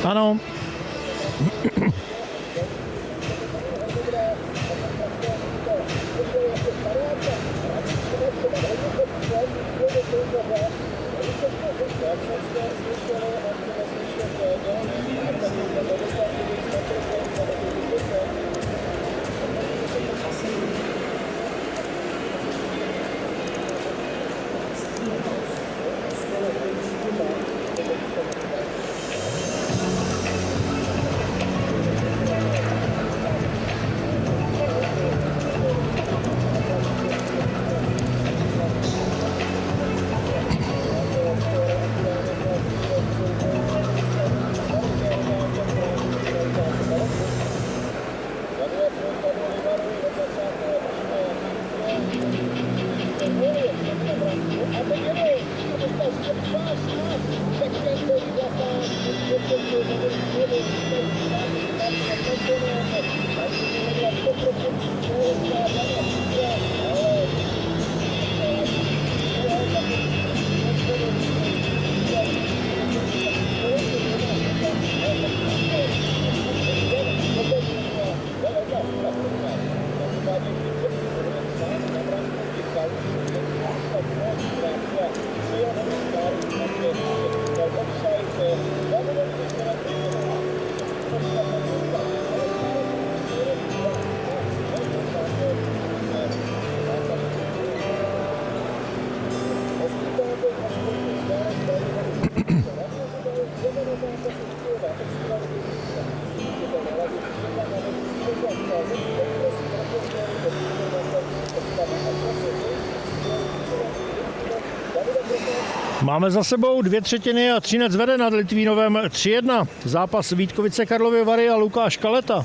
Ano. Máme za sebou 2/3 a Třinec vede nad Litvínovem 3-1. Zápas Vítkovice Karlovy Vary a Lukáš Kaleta.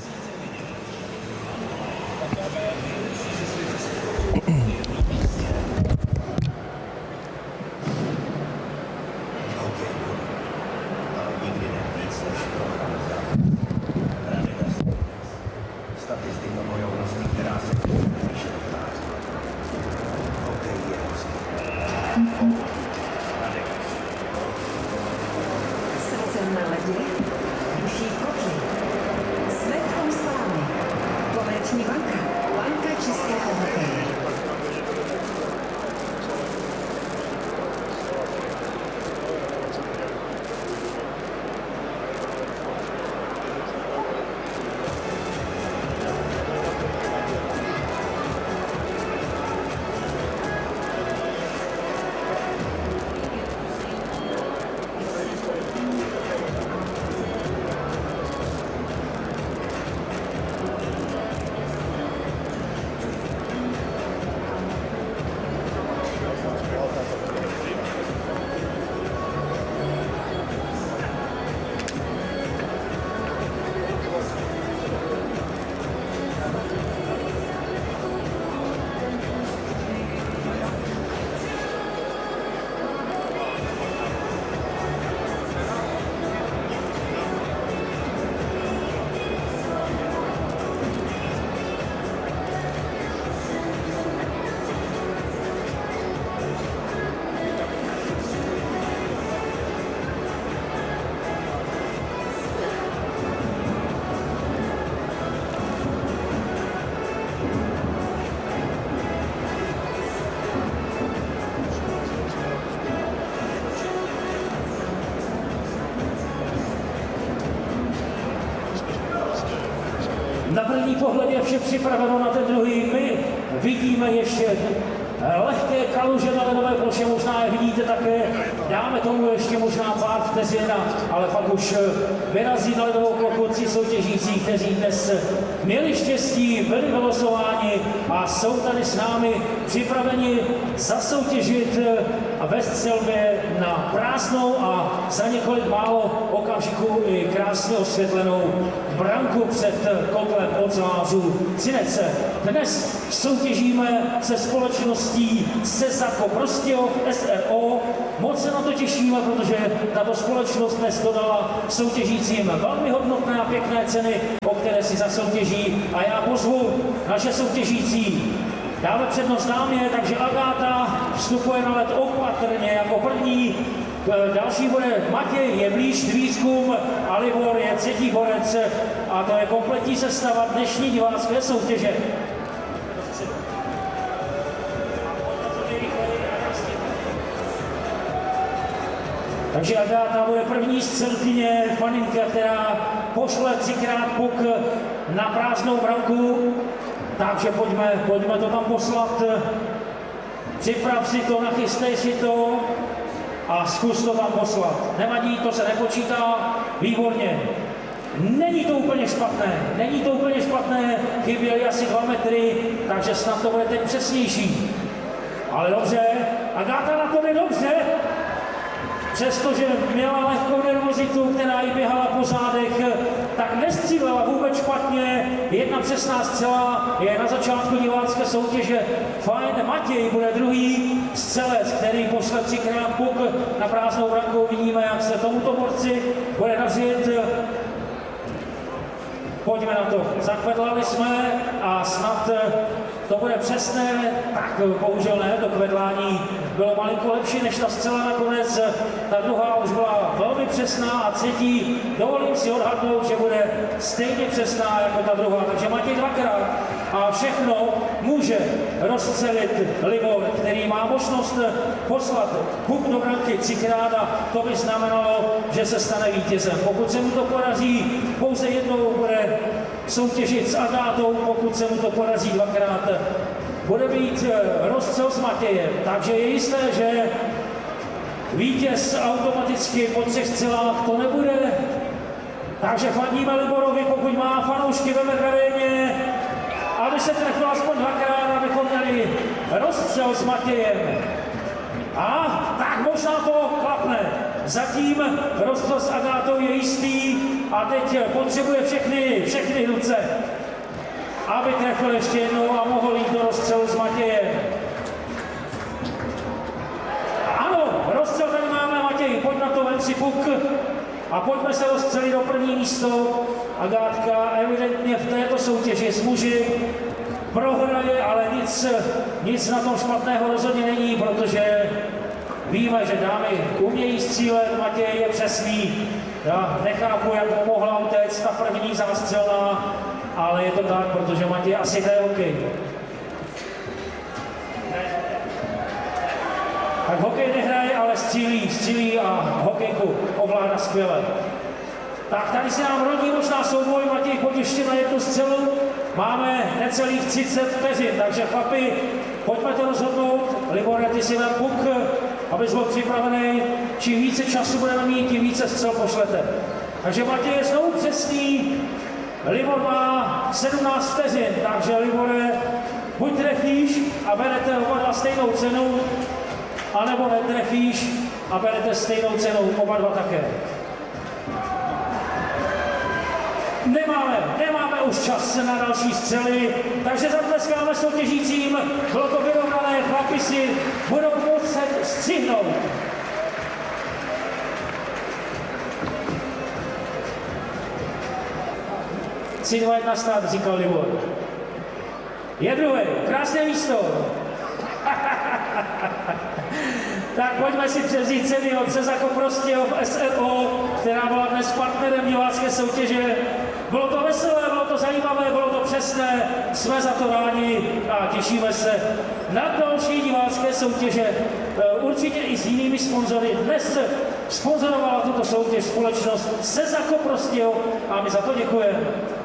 Na první pohled je vše připraveno na ten druhý. My vidíme ještě lehké kaluže na ledové ploše, možná je vidíte také, dáme tomu ještě možná pár vteřin, ale pak už vyrazí na ledovou plochu 3 soutěžící, kteří dnes měli štěstí, byli vylosováni a jsou tady s námi připraveni zasoutěžit ve střelbě na prázdnou a za několik málo okamžiků i krásně osvětlenou branku před kotlem ocelářů Třinec. Dnes soutěžíme se společností Sesako Prostějov SRO. Moc se na to těšíme, protože tato společnost dnes dodala soutěžícím velmi hodnotné a pěkné ceny, o které si zasoutěží. A já pozvu naše soutěžící. Dáme přednost dámě, takže Agáta vstupuje na led opatrně jako první. Další bude Matěj, je blíž dvířkům a Libor je třetí borec a to je kompletní sestava dnešní divácké soutěže. Takže Agáta bude první střelkyně, faninka, která pošle 3krát puk na prázdnou branku. Takže pojďme to tam poslat. Připrav si to, nachystej si to a zkus to tam poslat. Nevadí, to se nepočítá, výborně. Není to úplně špatné, chyběly asi 2 metry, takže snad to bude teď přesnější. Ale dobře, Agáta na to jde dobře. Přestože měla lehkou nervozitu, která jí běhala po zádech, tak nestřílela vůbec špatně. Jedna přesná střela je na začátku divácké soutěže. Fajn, Matěj bude druhý střelec, který pošle 3krát puk na prázdnou branku. Vidíme, jak se tomuto borci bude dařit. Pojďme na to. Zakvedlali jsme a snad to bude přesné, tak bohužel ne, to kvedlání bylo malinko lepší než ta střela nakonec. Ta druhá už byla velmi přesná a třetí, dovolím si odhadnout, že bude stejně přesná jako ta druhá. Takže Matěj 2krát a všechno může rozstřelit Libor, který má možnost poslat puk do branky 3krát a to by znamenalo, že se stane vítězem. Pokud se mu to podaří, pouze jednou bude soutěžit s Agátou, pokud se mu to podaří 2krát, bude být rozstřel s Matějem. Takže je jisté, že vítěz automaticky po 3 střelách to nebude. Takže fandíme Liborovi, pokud má fanoušky ve Vergaréně, aby se trefil aspoň 2krát, abychom měli rozstřel s Matějem. A tak možná to klapne. Zatím rozstřel s Agátou je jistý a teď potřebuje všechny ruce, aby trefil ještě jednou a mohl jít do rozstřelu s Matějem. Ano, rozstřel tady máme, Matěj, pojď na to, vem si puk a pojďme se rozstřelit do první místo. Agátka evidentně v této soutěži s muži prohraje, ale nic na tom špatného rozhodně není, protože víme, že dámy umějí střílet, Matěj je přesný. Já nechápu, jak mu mohla utéct ta první zástřelná, ale je to tak, protože Matěj asi hraje hokej. Tak hokej nehraje, ale střílí a hokejku ovládá skvěle. Tak tady se nám rodí možná souboj, Matěj, pojď ještě na jednu střelu. Máme necelých 30 vteřin, takže chlapi, pojďme to rozhodnout. Libore, ty si vem puk, abys byl připravený. Čím více času budeme mít, tím více střel pošlete. Takže Matěj je znovu přesný. Libor má 17 vteřin, takže Libore, buď trefíš a berete oba dva stejnou cenu, anebo netrefíš a berete stejnou cenu, oba dva také. Nemáme už čas na další střely, takže zatleskáme soutěžícím, bylo to vyrovnané, chlapi si budou muset střihnout. Tři, 2, 1 stát, říkal Libor. Je druhý, krásné místo. Tak pojďme si převzít ceny od Cezako Prostějov SRO, která byla dnes partnerem divácké soutěže. Bylo to veselé, bylo to zajímavé, bylo to přesné, jsme za to rádi a těšíme se na další divácké soutěže. Určitě i s jinými sponzory. Dnes sponzorovala tuto soutěž společnost Cezako Prostějov a my za to děkujeme.